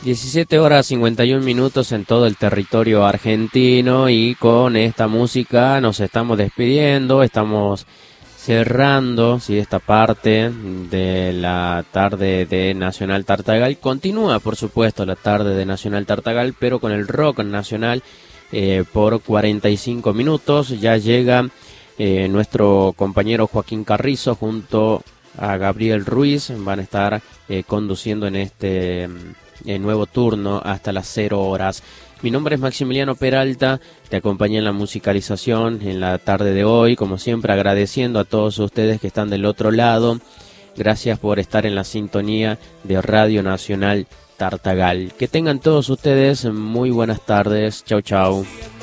17 horas 51 minutos en todo el territorio argentino, y con esta música nos estamos despidiendo, estamos cerrando, ¿sí?, esta parte de la tarde de Nacional Tartagal. Continúa, por supuesto, la tarde de Nacional Tartagal, pero con el rock nacional por 45 minutos. Ya llega nuestro compañero Joaquín Carrizo junto a Gabriel Ruiz. Van a estar conduciendo en este nuevo turno hasta las 0 horas. Mi nombre es Maximiliano Peralta, te acompañé en la musicalización en la tarde de hoy, como siempre agradeciendo a todos ustedes que están del otro lado. Gracias por estar en la sintonía de Radio Nacional Tartagal. Que tengan todos ustedes muy buenas tardes. Chau, chau.